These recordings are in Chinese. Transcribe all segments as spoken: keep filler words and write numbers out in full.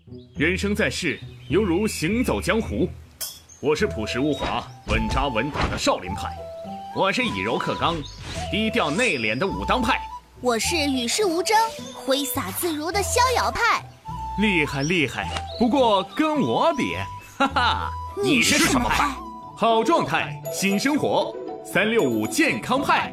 人生在世，犹如行走江湖。我是朴实无华、稳扎稳打的少林派，我是以柔克刚、低调内敛的武当派， 我是与世无争、挥洒自如的逍遥派。 厉害厉害，不过跟我比，哈哈， 你是什么派？ 好状态，新生活，三六五健康派。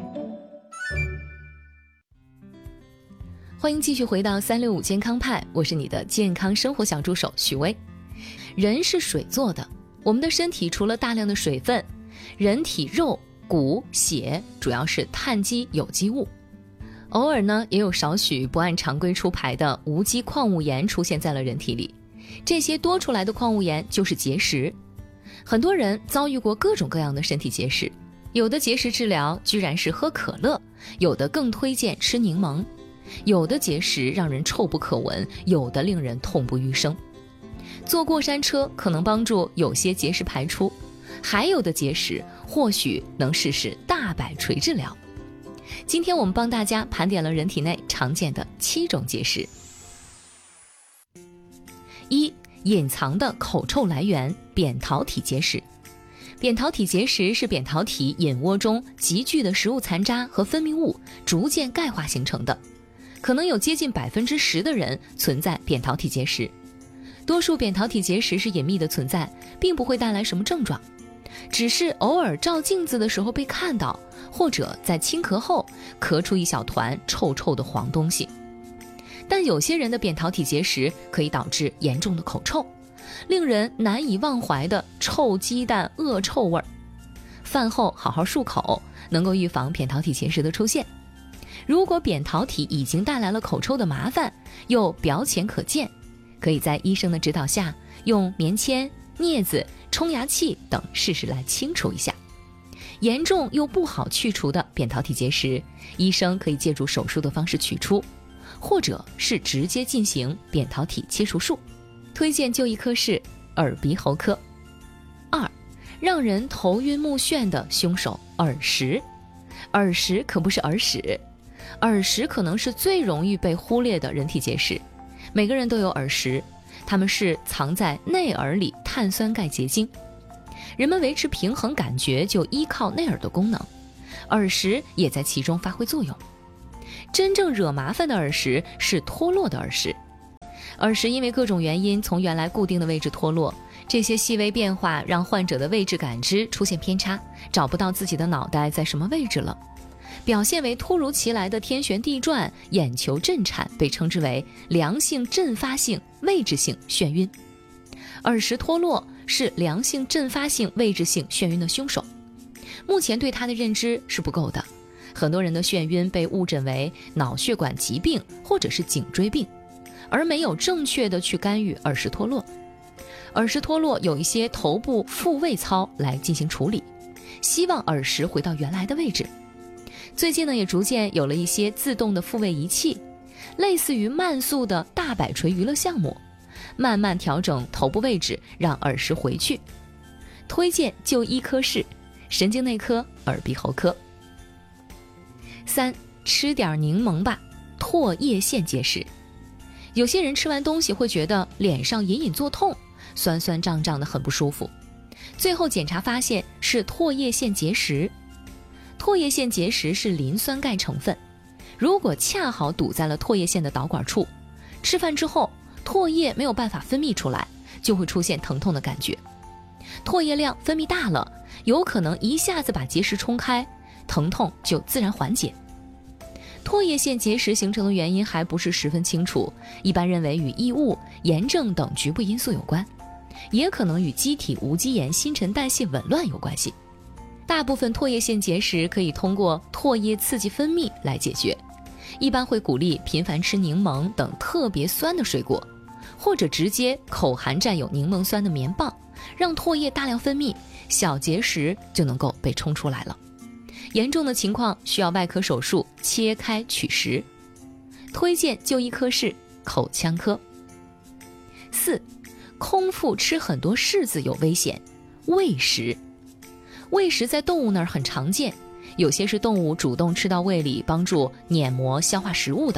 欢迎继续回到三六五健康派，我是你的健康生活小助手许巍。人是水做的，我们的身体除了大量的水分，人体肉、骨、血主要是碳基有机物，偶尔呢也有少许不按常规出牌的无机矿物盐出现在了人体里，这些多出来的矿物盐就是结石。很多人遭遇过各种各样的身体结石，有的结石治疗居然是喝可乐，有的更推荐吃柠檬，有的结石让人臭不可闻，有的令人痛不欲生。坐过山车可能帮助有些结石排出，还有的结石或许能试试大摆锤治疗。今天我们帮大家盘点了人体内常见的七种结石。一、隐藏的口臭来源，扁桃体结石。扁桃体结石是扁桃体隐窝中集聚的食物残渣和分泌物逐渐钙化形成的，可能有接近百分之十的人存在扁桃体结石。多数扁桃体结石是隐秘的存在，并不会带来什么症状，只是偶尔照镜子的时候被看到，或者在轻咳后咳出一小团臭臭的黄东西。但有些人的扁桃体结石可以导致严重的口臭，令人难以忘怀的臭鸡蛋恶臭味儿。饭后好好漱口，能够预防扁桃体结石的出现。如果扁桃体已经带来了口臭的麻烦，又表浅可见，可以在医生的指导下用棉签、镊子、冲牙器等试试来清除一下。严重又不好去除的扁桃体结石，医生可以借助手术的方式取出，或者是直接进行扁桃体切除术。推荐就医科是耳鼻喉科。二、让人头晕目眩的凶手耳石。耳石可不是耳屎，耳石可能是最容易被忽略的人体结石。每个人都有耳石，它们是藏在内耳里碳酸钙结晶。人们维持平衡感觉就依靠内耳的功能，耳石也在其中发挥作用。真正惹麻烦的耳石是脱落的耳石。耳石因为各种原因从原来固定的位置脱落，这些细微变化让患者的位置感知出现偏差，找不到自己的脑袋在什么位置了。表现为突如其来的天旋地转、眼球震颤，被称之为良性阵发性位置性眩晕。耳石脱落是良性阵发性位置性眩晕的凶手。目前对它的认知是不够的，很多人的眩晕被误诊为脑血管疾病或者是颈椎病，而没有正确的去干预耳石脱落。耳石脱落有一些头部复位操来进行处理，希望耳石回到原来的位置。最近呢，也逐渐有了一些自动的复位仪器，类似于慢速的大摆锤娱乐项目，慢慢调整头部位置，让耳石回去。推荐就医科是神经内科、耳鼻喉科。三、吃点柠檬吧，唾液腺结石。有些人吃完东西会觉得脸上隐隐作痛，酸酸胀胀的很不舒服，最后检查发现是唾液腺结石。唾液腺结石是磷酸钙成分，如果恰好堵在了唾液腺的导管处，吃饭之后唾液没有办法分泌出来，就会出现疼痛的感觉。唾液量分泌大了，有可能一下子把结石冲开，疼痛就自然缓解。唾液腺结石形成的原因还不是十分清楚，一般认为与异物、炎症等局部因素有关，也可能与机体无机盐新陈代谢紊乱有关系。大部分唾液腺结石可以通过唾液刺激分泌来解决，一般会鼓励频繁吃柠檬等特别酸的水果，或者直接口含占有柠檬酸的棉棒，让唾液大量分泌，小结石就能够被冲出来了。严重的情况需要外科手术切开取石。推荐就医科是口腔科。四、空腹吃很多柿子有危险，喂食。喂食在动物那儿很常见，有些是动物主动吃到胃里帮助黏膜消化食物的，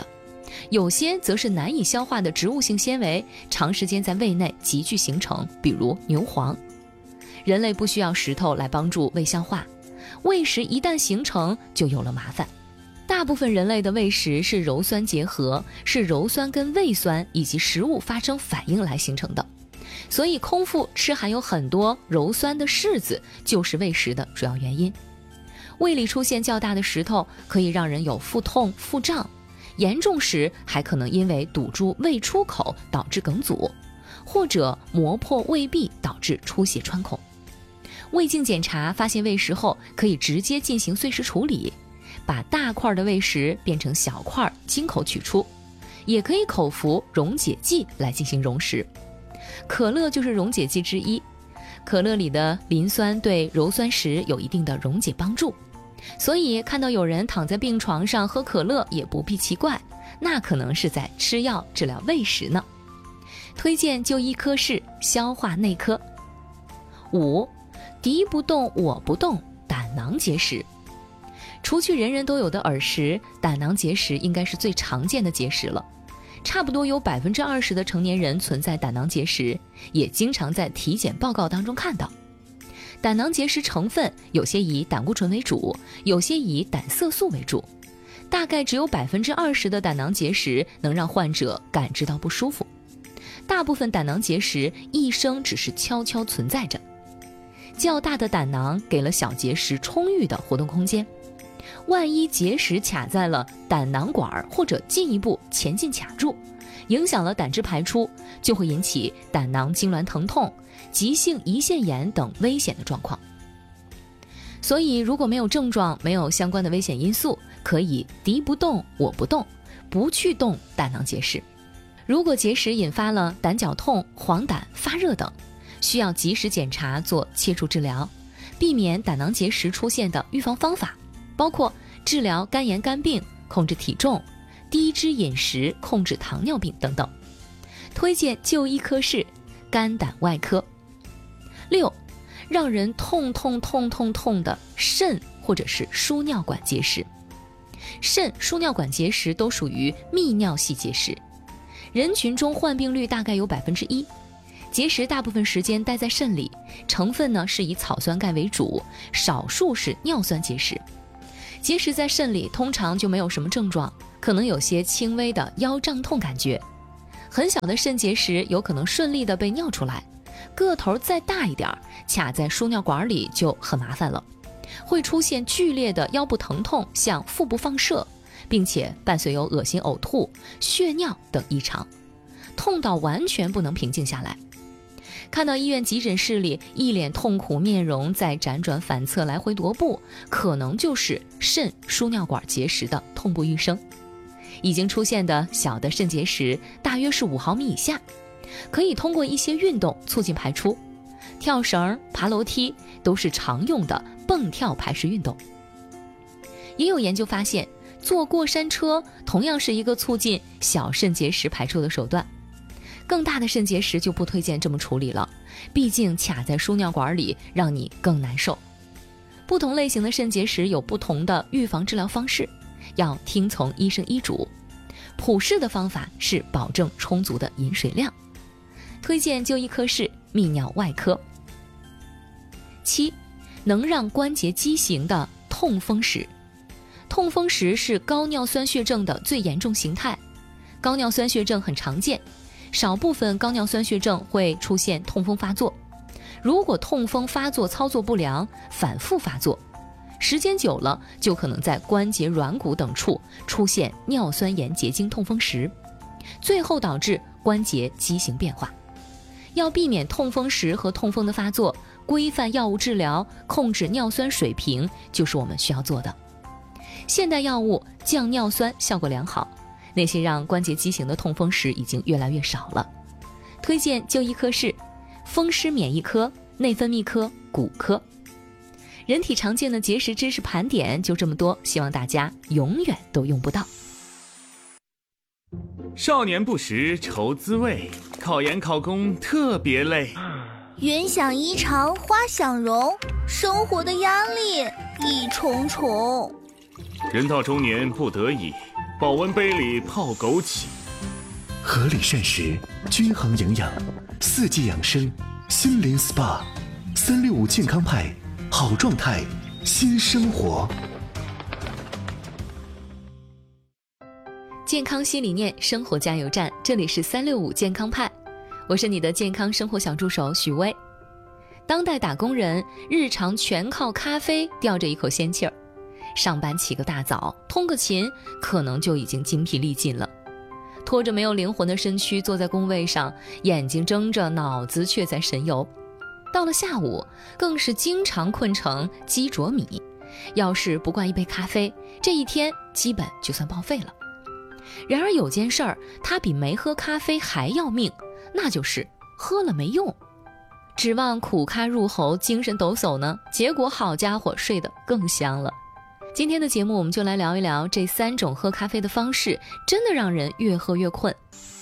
有些则是难以消化的植物性纤维，长时间在胃内急剧形成，比如牛黄。人类不需要石头来帮助胃消化，胃石一旦形成就有了麻烦。大部分人类的胃石是鞣酸结合，是鞣酸跟胃酸以及食物发生反应来形成的，所以空腹吃含有很多鞣酸的柿子就是胃石的主要原因。胃里出现较大的石头可以让人有腹痛、腹胀，严重时还可能因为堵住胃出口导致梗阻，或者磨破胃壁导致出血穿孔。胃镜检查发现胃石后，可以直接进行碎石处理，把大块的胃石变成小块，经口取出，也可以口服溶解剂来进行溶石。可乐就是溶解剂之一，可乐里的磷酸对鞣酸石有一定的溶解帮助，所以看到有人躺在病床上喝可乐也不必奇怪，那可能是在吃药治疗胃石呢。推荐就医科室消化内科。五，敌不动我不动，胆囊结石。除去人人都有的耳石，胆囊结石应该是最常见的结石了。差不多有百分之二十的成年人存在胆囊结石，也经常在体检报告当中看到。胆囊结石成分有些以胆固醇为主，有些以胆色素为主。大概只有百分之二十的胆囊结石能让患者感知到不舒服。大部分胆囊结石一生只是悄悄存在着。较大的胆囊给了小结石充裕的活动空间。万一结石卡在了胆囊管或者进一步前进卡住，影响了胆汁排出，就会引起胆囊痉挛疼痛、急性胰腺炎等危险的状况。所以如果没有症状，没有相关的危险因素，可以敌不动我不动，不去动胆囊结石。如果结石引发了胆绞痛、黄疸、发热等，需要及时检查做切除治疗，避免胆囊结石出现的预防方法包括治疗肝炎肝病、控制体重、低脂饮食、控制糖尿病等等。推荐就医科室肝胆外科。六，让人痛痛痛痛痛的肾或者是输尿管结石。肾、输尿管结石都属于泌尿系结石，人群中患病率大概有百分之一。结石大部分时间待在肾里，成分呢是以草酸钙为主，少数是尿酸结石。结石在肾里通常就没有什么症状，可能有些轻微的腰胀痛感觉。很小的肾结石有可能顺利的被尿出来，个头再大一点，卡在输尿管里就很麻烦了，会出现剧烈的腰部疼痛，向腹部放射，并且伴随有恶心、呕吐、血尿等异常，痛到完全不能平静下来。看到医院急诊室里一脸痛苦面容在辗转反侧来回踱步，可能就是肾输尿管结石的痛不欲生。已经出现的小的肾结石大约是五毫米以下，可以通过一些运动促进排出，跳绳、爬楼梯都是常用的蹦跳排石运动。也有研究发现，坐过山车同样是一个促进小肾结石排出的手段。更大的肾结石就不推荐这么处理了，毕竟卡在输尿管里让你更难受。不同类型的肾结石有不同的预防治疗方式，要听从医生医嘱。普适的方法是保证充足的饮水量。推荐就医科室泌尿外科。七，能让关节畸形的痛风石。痛风石是高尿酸血症的最严重形态。高尿酸血症很常见，少部分高尿酸血症会出现痛风发作。如果痛风发作操作不良，反复发作，时间久了就可能在关节软骨等处出现尿酸盐结晶痛风石，最后导致关节畸形变化。要避免痛风石和痛风的发作，规范药物治疗，控制尿酸水平就是我们需要做的。现代药物降尿酸效果良好，那些让关节畸形的痛风石已经越来越少了。推荐就医科室风湿免疫科、内分泌科、骨科。人体常见的结石知识盘点就这么多，希望大家永远都用不到。 少年不识愁滋味，考研考公特别累。 云想衣裳花想容，生活的压力一重重。 人到中年不得已， 保温杯里泡枸杞， 合理膳食，均衡营养，四季养生，心灵 S P A， 三六五健康派，好状态，新生活。 健康新理念，生活加油站，这里是三六五健康派，我是你的健康生活小助手许巍。当代打工人日常全靠咖啡吊着一口仙气儿，上班起个大早，通个勤，可能就已经精疲力尽了。拖着没有灵魂的身躯坐在工位上，眼睛睁着，脑子却在神游。到了下午，更是经常困成鸡啄米。要是不灌一杯咖啡，这一天基本就算报废了。然而有件事儿，它比没喝咖啡还要命，那就是喝了没用。指望苦咖入喉，精神抖擞呢，结果好家伙，睡得更香了。今天的节目我们就来聊一聊这三种喝咖啡的方式，真的让人越喝越困。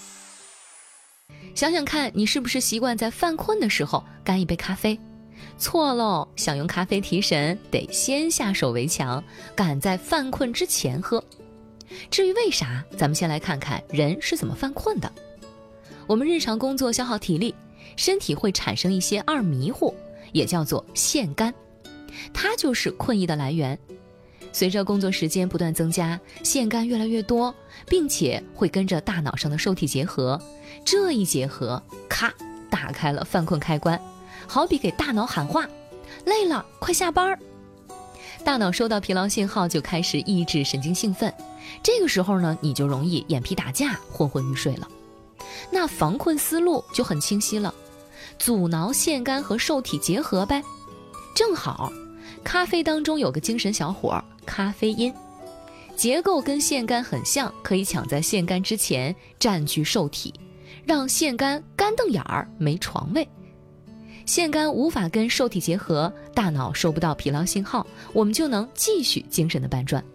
想想看，你是不是习惯在犯困的时候干一杯咖啡？错喽，想用咖啡提神，得先下手为强，赶在犯困之前喝。至于为啥，咱们先来看看人是怎么犯困的。我们日常工作消耗体力，身体会产生一些二迷糊，也叫做腺苷，它就是困意的来源。随着工作时间不断增加，腺苷越来越多，并且会跟着大脑上的受体结合，这一结合，咔，打开了犯困开关，好比给大脑喊话，累了，快下班。大脑收到疲劳信号，就开始抑制神经兴奋，这个时候呢，你就容易眼皮打架，昏昏欲睡了。那防困思路就很清晰了，阻挠腺苷和受体结合呗。正好咖啡当中有个精神小伙，咖啡因，结构跟腺苷很像，可以抢在腺苷之前占据受体，让腺苷干瞪眼儿没床位。腺苷无法跟受体结合，大脑收不到疲劳信号，我们就能继续精神的搬转。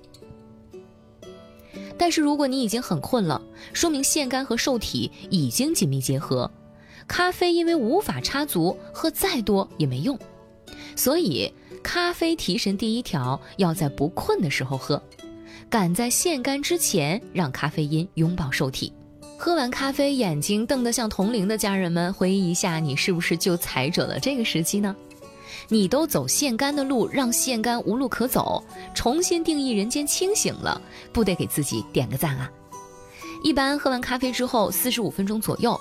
但是如果你已经很困了，说明腺苷和受体已经紧密结合，咖啡因为无法插足，喝再多也没用。所以咖啡提神第一条要在不困的时候喝，赶在腺苷之前让咖啡因拥抱受体。喝完咖啡眼睛瞪得像铜铃的家人们，回忆一下，你是不是就踩准了这个时机呢？你都走腺苷的路，让腺苷无路可走，重新定义人间清醒了，不得给自己点个赞啊。一般喝完咖啡之后四十五分钟左右，